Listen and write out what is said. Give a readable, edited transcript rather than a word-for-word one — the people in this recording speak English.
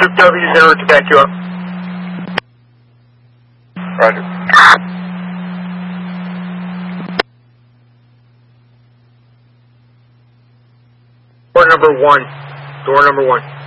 Troop W's in order to back you up. Roger. Door number 1. Door number 1.